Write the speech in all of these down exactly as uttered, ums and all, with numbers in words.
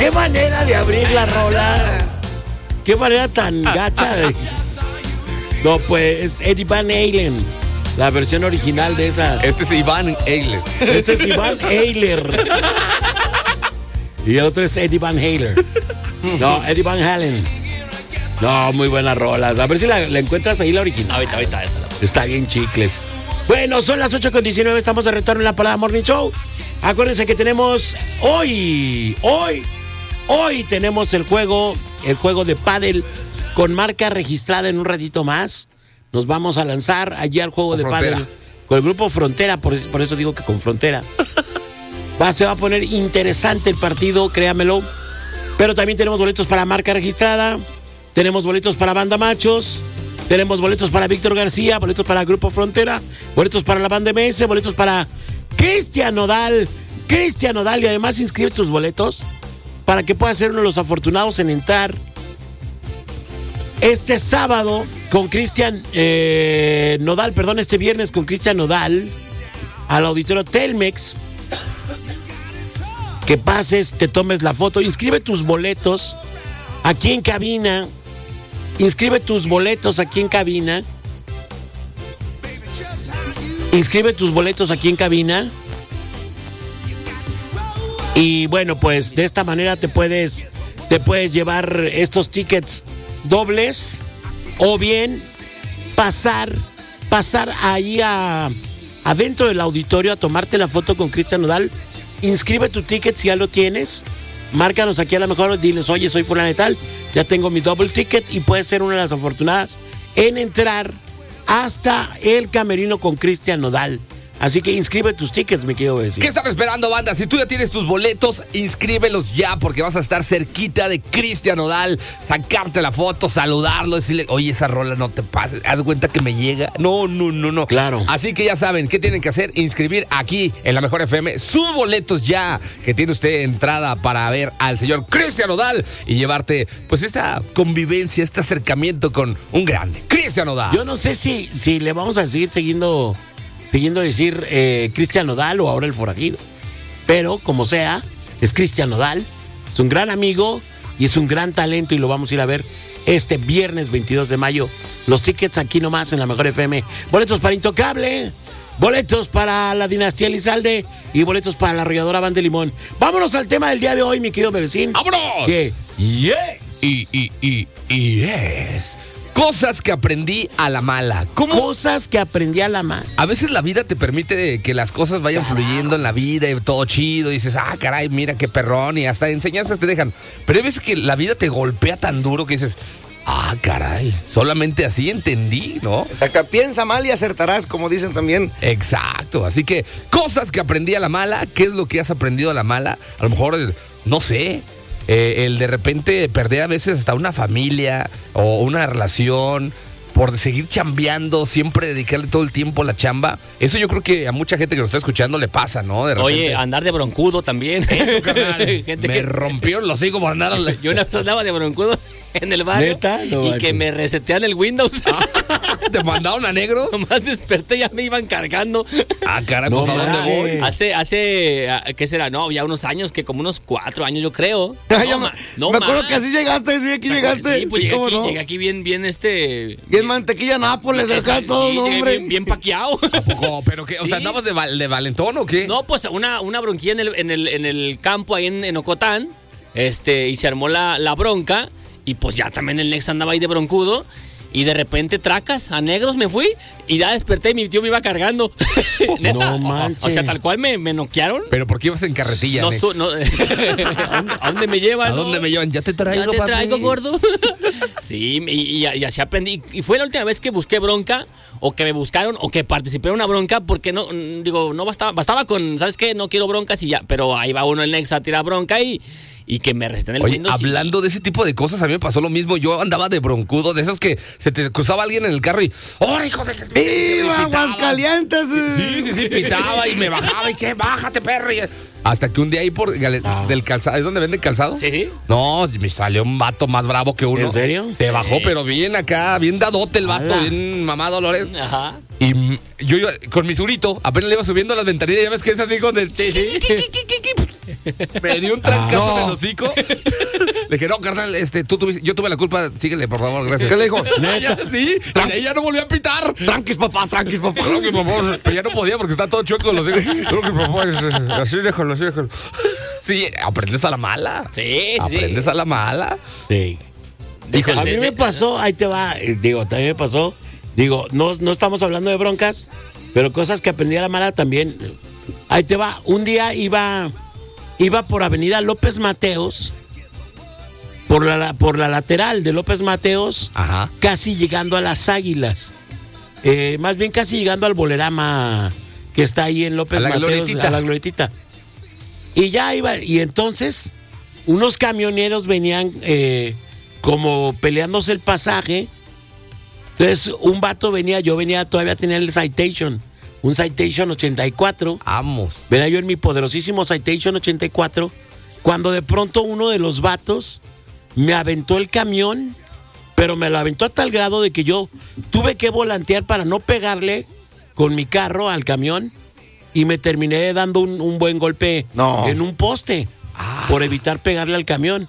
qué manera de abrir la rola. Qué manera tan gacha de... No, pues Eddie Van Halen, la versión original de esa. Este es Iván Eiler. Este es Iván Eiler. Y el otro es Eddie Van Halen. No, Eddie Van Halen. No, muy buena rola. A ver si la, la encuentras ahí la original. Ahorita, ahorita, ahorita. Está bien chicles. Bueno, son las ocho con diecinueve, estamos de retorno en la Palada Morning Show. Acuérdense que tenemos hoy, hoy, hoy tenemos el juego, el juego de pádel con marca registrada en un ratito más. Nos vamos a lanzar allí al juego con de Frontera. pádel con el grupo Frontera, por, por eso digo que con Frontera. Va, se va a poner interesante el partido, créamelo. Pero también tenemos boletos para marca registrada, tenemos boletos para Banda Machos, tenemos boletos para Víctor García, boletos para Grupo Frontera, boletos para la Banda M S, boletos para Cristian Nodal, Cristian Nodal, y además inscribe tus boletos para que puedas ser uno de los afortunados en entrar este sábado con Cristian eh, Nodal, perdón, este viernes con Cristian Nodal al auditorio Telmex. Que pases, te tomes la foto, inscribe tus boletos aquí en cabina. Inscribe tus boletos aquí en cabina. Inscribe tus boletos aquí en cabina. Y bueno, pues de esta manera te puedes, te puedes llevar estos tickets dobles. O bien pasar, pasar ahí a, adentro del auditorio a tomarte la foto con Cristian Nodal. Inscribe tu ticket si ya lo tienes. Márcanos aquí a lo mejor, diles, oye, soy fulana de tal, ya tengo mi double ticket y puedes ser una de las afortunadas en entrar hasta el camerino con Cristian Nodal. Así que inscribe tus tickets, me quiero decir. ¿Qué están esperando, banda? Si tú ya tienes tus boletos, inscríbelos ya, porque vas a estar cerquita de Cristian Nodal, sacarte la foto, saludarlo, decirle, oye, esa rola no te pases, haz cuenta que me llega. No, no, no, no. Claro. Así que ya saben, ¿qué tienen que hacer? Inscribir aquí en la Mejor F M sus boletos ya, que tiene usted entrada para ver al señor Cristian Nodal y llevarte, pues, esta convivencia, este acercamiento con un grande, Cristian Nodal. Yo no sé si, si le vamos a seguir siguiendo... Siguiendo decir eh, Cristian Nodal o ahora el forajido. Pero, como sea, es Cristian Nodal. Es un gran amigo y es un gran talento y lo vamos a ir a ver este viernes veintidós de mayo. Los tickets aquí nomás en la Mejor F M. Boletos para Intocable, boletos para la Dinastía Elizalde y boletos para la Arrolladora Van de Limón. Vámonos al tema del día de hoy, mi querido Bebecín. ¡Vámonos! Que yes. Y, y, y, y es... Cosas que aprendí a la mala. ¿Cómo? Cosas que aprendí a la mala. A veces la vida te permite que las cosas vayan fluyendo en la vida y todo chido. Y dices, ah, caray, mira qué perrón. Y hasta enseñanzas te dejan. Pero hay veces que la vida te golpea tan duro que dices, ah, caray, solamente así entendí, ¿no? Saca, piensa mal y acertarás, como dicen también. Exacto. Así que cosas que aprendí a la mala. ¿Qué es lo que has aprendido a la mala? A lo mejor, no sé. Eh, el de repente perder a veces hasta una familia o una relación por seguir chambeando, siempre dedicarle todo el tiempo a la chamba. Eso yo creo que a mucha gente que nos está escuchando le pasa, ¿no? De repente. Oye, andar de broncudo también. Eso, carnal. Gente me que... rompieron los hijos por andar. Yo una vez andaba de broncudo en el barrio. ¿Neta? No, y manches. que me resetean el Windows. ¿Te mandaron a negros? Nomás desperté, ya me iban cargando. Ah, caray, No pues ¿a dónde manches. voy? Hace, hace, ¿qué será? No, ya unos años, que como unos cuatro años, yo creo. Ay, No, ya ma- me no me acuerdo más. que así llegaste, sí, aquí llegaste. Sí, pues Sí, llegué, cómo aquí, no. llegué aquí bien, bien, este... Bien mantequilla Nápoles, acá Sí, todo, llegué hombre. Bien, bien paqueado. Poco, ¿pero qué? O Sí. sea, ¿andabas de, val- de valentón o qué? No, pues una, una bronquilla en el, en el, en el campo ahí en, en Ocotán, este, y se armó la, la bronca, y pues ya también el Nex andaba ahí de broncudo, y de repente tracas, a negros me fui, y ya desperté y mi tío me iba cargando. Neta. No manches. O sea, tal cual me, me noquearon. ¿Pero por qué ibas en carretilla, No, Nex? su- no, ¿A dónde- ¿A dónde me llevan? ¿A dónde no? me llevan? Ya te traigo, Ya te papi. traigo, gordo. Sí, y, y- y así aprendí. Y fue la última vez que busqué bronca, o que me buscaron, o que participé en una bronca, porque no, mm, digo, no bastaba, bastaba con, ¿sabes qué? No quiero broncas y ya, pero ahí va uno el Nex a tirar bronca y, y que me reseten el Oye, Windows. y- hablando de ese tipo de cosas, a mí me pasó lo mismo. Yo andaba de broncudo, de esos que se te cruzaba alguien en el carro y... ¡Oh, hijo de... ¡Viva Aguascalientes! Sí, sí, sí, pitaba y me bajaba y que bájate, perro. Y- Hasta que un día ahí por Gale- Ah. del calzado, ¿es donde venden calzado? Sí. No, me salió un vato más bravo que uno. ¿En serio? Se Sí. bajó, pero bien acá, bien dadote el vato, ¡Hala! bien mamado, Loren. Ajá. Y mm, yo iba con mi surito, apenas le iba subiendo las ventanillas, ya ves que es así con el... Sí, sí. Me dio un trancazo Ah, no. en el hocico. Le dije, no, carnal, este, tú tuviste, yo tuve la culpa, síguele, por favor, gracias. ¿Qué le dijo? Ah, ya, sí, y de ahí ya no volvió a pitar. Tranquis, papá, tranquis, papá. Creo que papá, pero ya no podía porque está todo chueco los hijos. Creo que papá, es, eh, así déjalo, así déjalo. Sí, aprendes a la mala. Sí, sí. Aprendes a la mala. Sí. Dijo, A mí de- me de- pasó, ahí te va, eh, digo, también me pasó, digo, no, no estamos hablando de broncas, pero cosas que aprendí a la mala también. Ahí te va, un día iba, iba por Avenida López Mateos, por la, por la lateral de López Mateos, Ajá. casi llegando a las Águilas. Eh, más bien casi llegando al Bolerama que está ahí en López A la Mateos, glorietita. a la glorietita. Y ya iba, y entonces unos camioneros venían eh, como peleándose el pasaje. Entonces un vato venía, yo venía, todavía tenía el Citation, un Citation ochenta y cuatro. Vamos. Venía yo en mi poderosísimo Citation ochenta y cuatro, cuando de pronto uno de los vatos me aventó el camión, pero me lo aventó a tal grado de que yo tuve que volantear para no pegarle con mi carro al camión y me terminé dando un, un buen golpe No. en un poste por evitar pegarle al camión.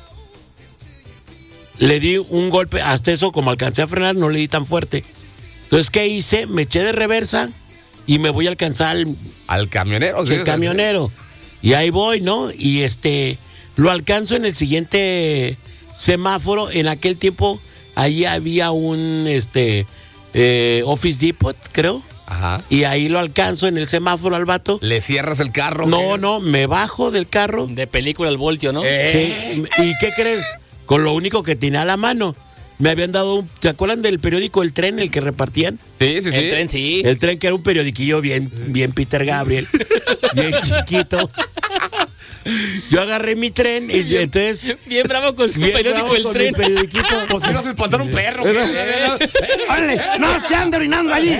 Le di un golpe, hasta eso como alcancé a frenar, no le di tan fuerte. Entonces, ¿qué hice? Me eché de reversa y me voy a alcanzar al, Al camionero. sí, el camionero. Y ahí voy, ¿no? Y este, lo alcanzo en el siguiente semáforo. En aquel tiempo, ahí había un, este, eh, Office Depot, creo. Ajá. Y ahí lo alcanzo en el semáforo al vato. Le cierras el carro. No, ¿qué? no, me bajo del carro. De película al voltio, ¿no? Eh. Sí. ¿Y qué crees? Con lo único que tenía a la mano. Me habían dado un... ¿Se acuerdan del periódico El Tren, el que repartían? Sí, sí, sí. El tren, sí. El Tren, que era un periodiquillo bien, bien Peter Gabriel, bien chiquito. Yo agarré mi tren y entonces... Bien bravo con su bien periódico bravo El con Tren. mi periodiquito. Pues que no se espantar un perro. ¡Órale! ¡No se ande orinando allí!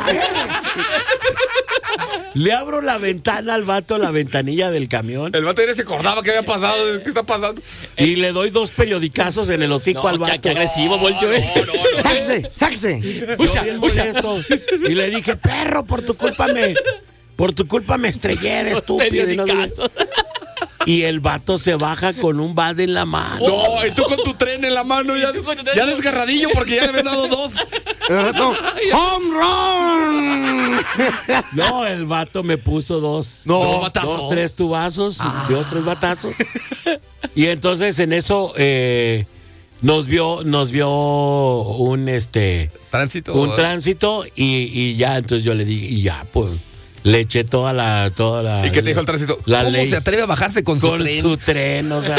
Le abro la ventana al vato, la ventanilla del camión, El vato ya se acordaba que había pasado. ¿Qué está pasando? y le doy dos periodicazos en el hocico No, al qué, vato. qué agresivo, voltio, ¿eh? ¡Sáquese! ¡Sáquese! Yo Usa, bien usa. molesto. Y le dije, perro, por tu culpa me... Por tu culpa me estrellé de Los estúpido. Y, no sé qué. periodicazos. Y el vato se baja con un bat en la mano. No, y tú con tu tren en la mano ya, tú con tu tren. ya desgarradillo porque ya le habías dado dos. El rato, ¡home run! No, el vato me puso dos. No. dos, batazos. dos, tres tubazos, dos, tres batazos. Y entonces en eso eh, nos vio, nos vio un este Tránsito. un tránsito y, y ya, entonces yo le dije, y ya, pues, le eché toda la, toda la. ¿Y qué te dijo el tránsito? La ¿Cómo ley. se atreve a bajarse con, Con su tren? su tren, o sea,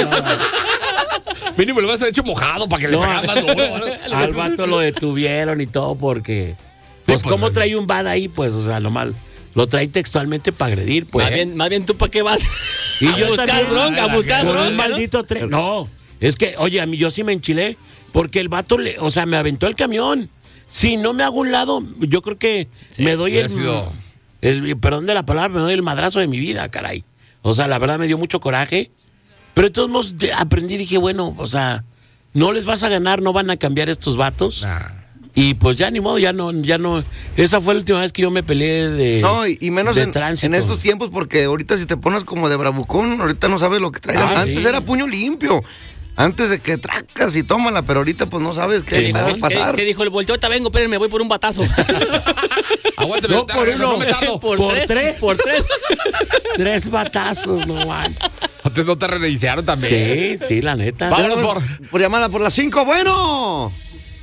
Mínimo lo vas a hecho mojado para que le No. pegara más duro. ¿no? al vato lo detuvieron y todo porque, pues, pues, ¿cómo el- trae un bad ahí? Pues, o sea, lo mal, lo trae textualmente para agredir, pues. Más bien, más bien, ¿tú para qué vas? Y a yo buscar también, bronca, a buscar con bronca, un ¿no? maldito tren. No, es que, oye, a mí yo sí me enchilé porque el vato, le, o sea, me aventó el camión. Si no me hago un lado, yo creo que me doy hubiera el, sido- el, perdón de la palabra, me doy el madrazo de mi vida, caray. O sea, la verdad me dio mucho coraje. Pero de todos modos de- aprendí, dije, bueno, o sea, no les vas a ganar, no van a cambiar estos vatos. Nah. Y pues ya ni modo, ya no, ya no. Esa fue la última vez que yo me peleé de. No, y, y menos de en, tránsito. en estos tiempos, porque ahorita si te pones como de bravucón, ahorita no sabes lo que trae. Ah, Antes sí. era puño limpio. Antes de que tracas y tómala, pero ahorita pues no sabes qué Sí, va ¿no? a pasar. ¿Qué, qué dijo el volteo? Ahorita vengo, espérenme, voy por un batazo. Aguántame, No, ahorita por regreso, uno. no me tardo. por, Por tres, tres. Por tres. Tres batazos, no manches. Antes no te reiniciaron también. Sí, sí, la neta. Vámonos Tenemos por- por llamada por las cinco. Bueno.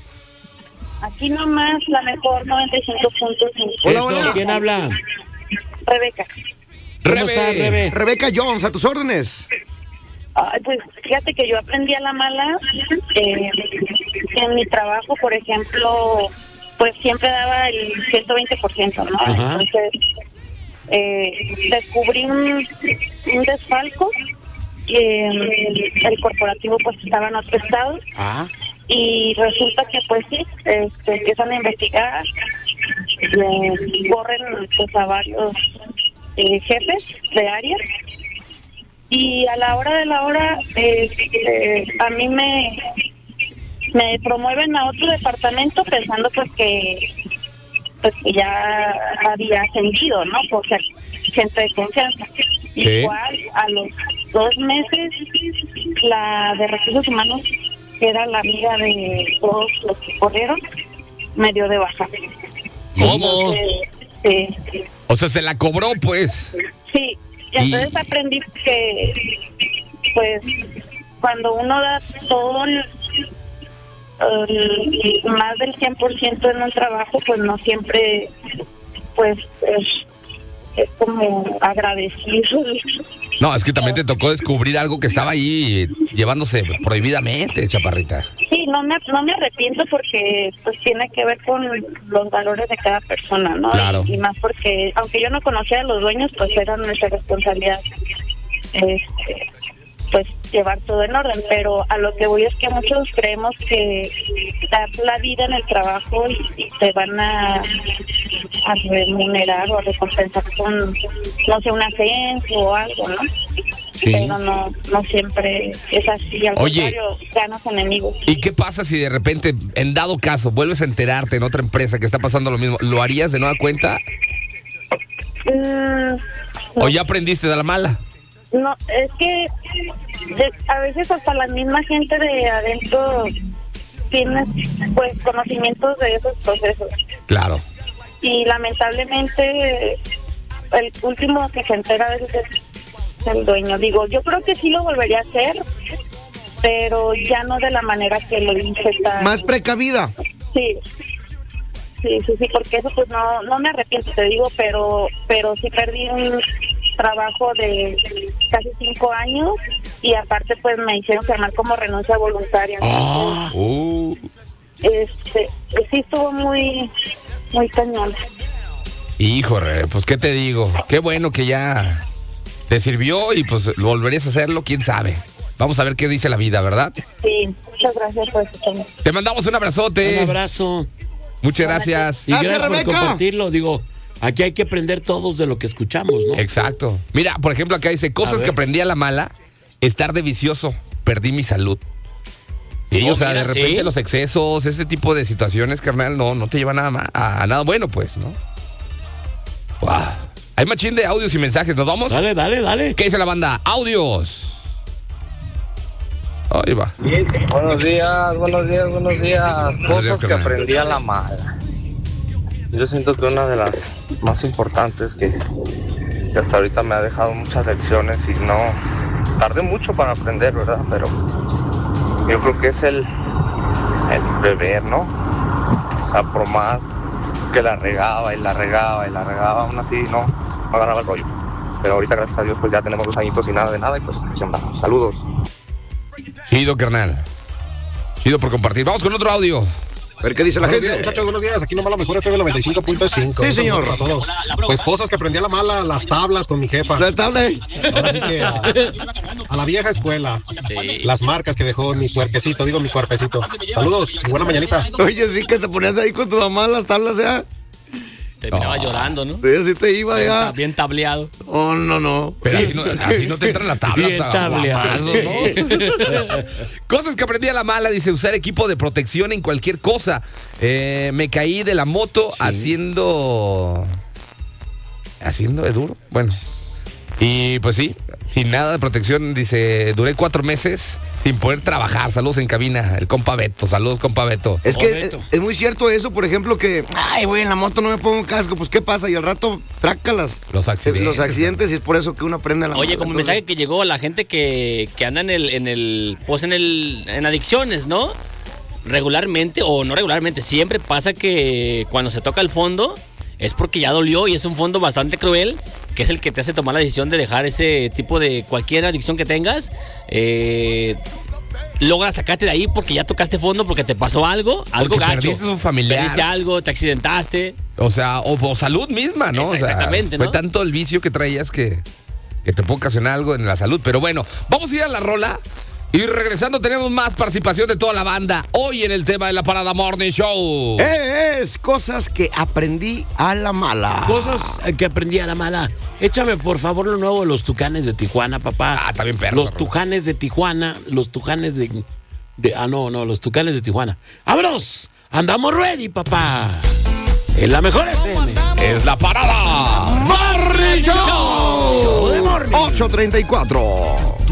Aquí nomás la mejor noventa y cinco punto cinco. Hola, Eso, hola. ¿quién habla? Rebeca. ¿Cómo Rebe. estás, Rebe? Rebeca Jones, a tus órdenes. Ay, pues fíjate que yo aprendí a la mala eh, en mi trabajo, por ejemplo, pues siempre daba el ciento veinte por ciento, ¿no? Ajá. Entonces, eh, descubrí un, un desfalco, eh, el corporativo pues estaba en otro estado Ah, y resulta que pues sí, este, empiezan a investigar, eh, corren pues a varios eh, jefes de área. Y a la hora de la hora, este, a mí me me promueven a otro departamento pensando pues que pues que ya había ascendido, ¿no? Por ser gente de confianza. Sí. Igual, a los dos meses, la de Recursos Humanos, que era la amiga de todos los que corrieron, me dio de baja. ¿Cómo? Entonces, sí, O sea, se la cobró, pues. sí, y entonces Y- aprendí que, pues, cuando uno da todo el, el- más del cien por ciento en un trabajo, pues no siempre, pues, es, es como agradecido. No, es que también te tocó descubrir algo que estaba ahí llevándose prohibidamente, chaparrita. Sí, no me, no me arrepiento porque pues tiene que ver con los valores de cada persona, ¿no? Claro. Y, y más porque, aunque yo no conocía a los dueños, pues era nuestra responsabilidad, este, pues llevar todo en orden. Pero a lo que voy es que muchos creemos que dar la vida en el trabajo y, y te van a, a remunerar o a recompensar con, no sé, un ascenso o algo, ¿no? Sí. Pero no, no siempre es así. Al Oye. contrario, ganas enemigos. ¿Y qué pasa si de repente, en dado caso, vuelves a enterarte en otra empresa que está pasando lo mismo? ¿Lo harías de nueva cuenta? Mm, ¿O ya aprendiste de la mala? no, es que de- a veces hasta la misma gente de adentro tiene pues conocimientos de esos procesos. Claro. Y lamentablemente el último que se entera a veces es el dueño. Digo, yo creo que sí lo volvería a hacer, pero ya no de la manera que lo hice tan... Más precavida. Sí, sí, sí, sí, porque eso pues no, no me arrepiento, te digo, pero, pero sí perdí un trabajo de casi cinco años y aparte pues me hicieron firmar como renuncia voluntaria. Ah, uh. Este, sí estuvo muy, muy cañón. Híjole, pues qué te digo. Qué bueno que ya te sirvió y pues volverías a hacerlo, quién sabe. Vamos a ver qué dice la vida, ¿verdad? Sí, muchas gracias por escucharme. Te mandamos un abrazote. Un abrazo. Muchas gracias. Y Gracias, gracias por Rebeca. compartirlo. Digo, aquí hay que aprender todos de lo que escuchamos, ¿no? Exacto. Mira, por ejemplo, acá dice, A cosas ver. que aprendí a la mala, estar de vicioso, perdí mi salud. Y, Oh, o sea, mira, de repente ¿sí? los excesos, ese tipo de situaciones, carnal, no, no te lleva nada más, a, a nada bueno, pues, ¿no? Wow. Hay machín de audios y mensajes, ¿nos vamos? Dale, dale, dale. ¿Qué dice la banda? Audios. Ahí va. Buenos días, buenos días, buenos días. días, Cosas que carnal. aprendí a la mala. Yo siento que una de las más importantes que, que hasta ahorita me ha dejado muchas lecciones y no tardé mucho para aprender, ¿verdad? Pero yo creo que es el, el beber, ¿no? O sea, por más que la regaba y la regaba y la regaba, aún así no, no agarraba el rollo. Pero ahorita, gracias a Dios, pues ya tenemos dos añitos y nada de nada y pues aquí andamos. Saludos. Chido, carnal. Chido por compartir. Vamos con otro audio. A ver qué dice la Buenos gente. días, muchachos, buenos días. Aquí nomás la mejor F M noventa y cinco punto cinco. Sí, señor. A todos. Pues cosas que aprendí a la mala, las tablas con mi jefa. La tabla. Ahora sí que a, a la vieja escuela. Sí. Las marcas que dejó mi cuerpecito, digo mi cuerpecito. Saludos y buena mañanita. Oye, sí que te ponías ahí con tu mamá las tablas, ya. Terminaba llorando, ¿no? Sí, así te iba, Bien, ya. bien tableado. Oh, no, no. Pero así no, así no te entran las tablas. Bien a tableado. guamazos, ¿no? Cosas que aprendí a la mala, dice, usar equipo de protección en cualquier cosa. Eh, me caí de la moto haciendo... Haciendo de duro. Bueno. Y pues sí, sin nada de protección, dice, duré cuatro meses sin poder trabajar. Saludos en cabina, el compa Beto. Saludos, compa Beto. Es que es, Correcto. es muy cierto eso, por ejemplo, que, ay, güey, en la moto no me pongo un casco, pues ¿qué pasa? Y al rato, trácalas. Los accidentes. Los accidentes, y es por eso que uno aprende a la Oye, mala. como un Entonces, mensaje que llegó a la gente que, que anda en el, en el, pues en el, en adicciones, ¿no? Regularmente, o no regularmente, siempre pasa que cuando se toca el fondo, es porque ya dolió y es un fondo bastante cruel, que es el que te hace tomar la decisión de dejar ese tipo de cualquier adicción que tengas. Eh, logras sacarte de ahí porque ya tocaste fondo, porque te pasó algo, algo Porque gacho. perdiste a un familiar. Perdiste algo, te accidentaste. O sea, o, o salud misma, ¿no? Esa- O sea, exactamente, fue ¿no? tanto el vicio que traías que, que te puede ocasionar algo en la salud. Pero bueno, vamos a ir a la rola. Y regresando tenemos más participación de toda la banda. Hoy en el tema de la Parada Morning Show. Eh, es cosas que aprendí a la mala. Cosas que aprendí a la mala. Échame, por favor, lo nuevo de los Tucanes de Tijuana, papá. Ah, también perro. Los Tucanes de Tijuana, los Tucanes de, de... Ah, no, no, los Tucanes de Tijuana. ¡Vámonos! ¡Andamos ready, papá! En la mejor F M. Es la parada. Morning Show. Show de morning. ocho treinta y cuatro.